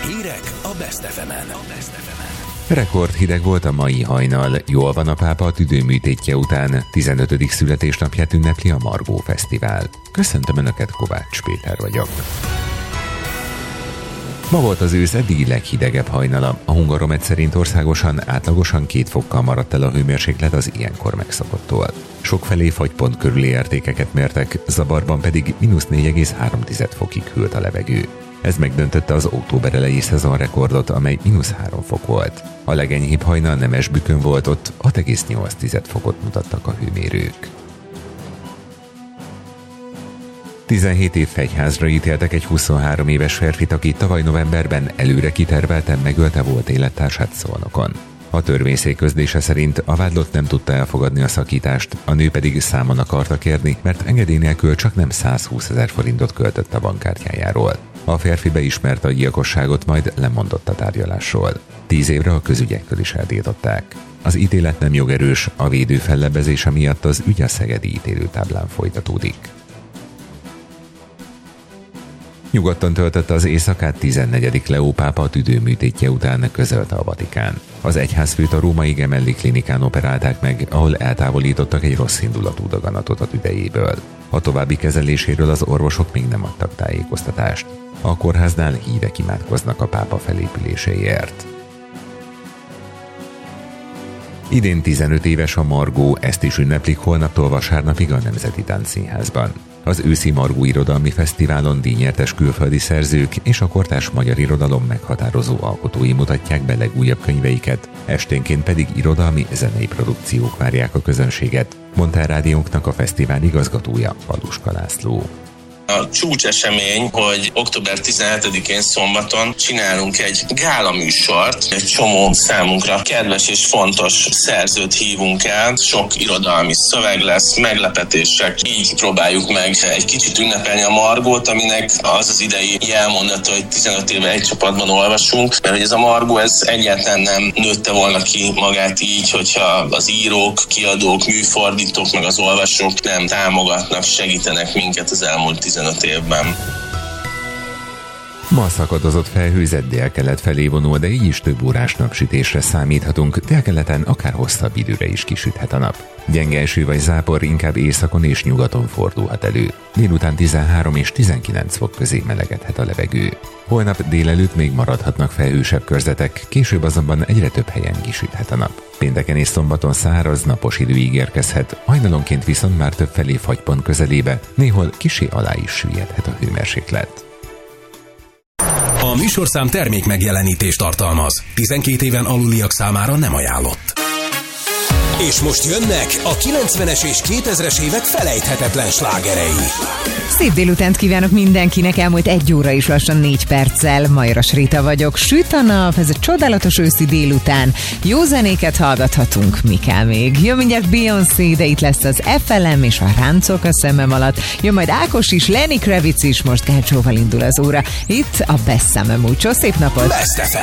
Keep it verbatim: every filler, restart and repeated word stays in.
Hírek a Best ef emen. Rekord hideg volt a mai hajnal. Jól van a pápa a tüdőműtétje után. tizenötödik születésnapját ünnepli a Margó Fesztivál. Köszöntöm Önöket, Kovács Péter vagyok. Ma volt az ősz eddigi leghidegebb hajnala. A Hungaromet szerint országosan átlagosan két fokkal maradt el a hőmérséklet az ilyenkor megszokottól. Sokfelé fagypont körüli értékeket mértek, Zabarban pedig mínusz négy egész három fokig hűlt a levegő. Ez megdöntötte az október elejé szezonrekordot, amely mínusz három fok volt. A legenyhébb hajnal Nemesbükön volt, ott hat egész nyolc fokot mutattak a hőmérők. tizenhét év fegyházra ítéltek egy huszonhárom éves férfit, aki tavaly novemberben előre kitervelten megölte volt élettársát Szolnokon. A törvényszék közlése szerint a vádlott nem tudta elfogadni a szakítást, a nő pedig számon akarta kérni, mert engedély nélkül csak nem százhúszezer forintot költött a bankkártyájáról. A férfi beismerte a gyilkosságot, majd lemondott a tárgyalásról. Tíz évre a közügyektől is eltiltották. Az ítélet nem jogerős, a védő fellebbezése miatt az ügy a szegedi ítélőtáblán folytatódik. Nyugodtan töltötte az éjszakát tizennegyedik Leó pápa a tüdőműtétje után, közölte a Vatikán. Az egyházfőt a római Gemelli klinikán operálták meg, ahol eltávolítottak egy rosszindulatú daganatot a tüdejéből. A további kezeléséről az orvosok még nem adtak tájékoztatást. A kórháznál hívek imádkoznak a pápa felépüléséért. Idén tizenöt éves a Margó, ezt is ünneplik holnaptól vasárnapig a Nemzeti Táncszínházban. Az őszi Margó Irodalmi Fesztiválon díjnyertes külföldi szerzők és a kortárs magyar irodalom meghatározó alkotói mutatják be legújabb könyveiket, esténként pedig irodalmi, zenei produkciók várják a közönséget, mondta rádiónknak a fesztivál igazgatója, Paluska László. A csúcsesemény, hogy október tizenhetedikén szombaton csinálunk egy gála műsort, egy csomó számunkra kedves és fontos szerzőt hívunk el, sok irodalmi szöveg lesz, meglepetések, így próbáljuk meg egy kicsit ünnepelni a Margót, aminek az az idei jelmondata, hogy tizenöt éve egy csapatban olvasunk, mert hogy ez a Margó, ez egyáltalán nem nőtte volna ki magát így, hogyha az írók, kiadók, műfordítók, meg az olvasók nem támogatnak, segítenek minket az elmúlt tizenöt évben. Ma szakadozott felhőzet délkelet felé vonul, de így is több órás napsütésre számíthatunk, délkeleten akár hosszabb időre is kisüthet a nap. Gyenge eső vagy zápor inkább északon és nyugaton fordulhat elő. Délután tizenhárom és tizenkilenc fok közé melegedhet a levegő. Holnap délelőtt még maradhatnak felhősebb körzetek, később azonban egyre több helyen kisüthet a nap. Pénteken és szombaton száraz, napos idő ígérkezhet, hajnalonként viszont már többfelé fagypont közelébe, néhol kissé alá is süllyedhet a hőmérséklet. A műsorszám termék megjelenítést tartalmaz. tizenkét éven aluliak számára nem ajánlott. És most jönnek a kilencvenes és kétezres évek felejthetetlen slágerei. Szép délutánt kívánok mindenkinek, elmúlt egy óra is lassan négy perccel. Majras Rita vagyok, süt a nap, ez a csodálatos őszi délután. Jó zenéket hallgathatunk, mi kell még. Jön mindjárt Beyoncé, de itt lesz az ef el em és a ráncok a szemem alatt. Jön majd Ákos is, Lenny Kravitz is, most Gácsóval indul az óra. Itt a Best Summer Mucho. Szép napot! Best ef em.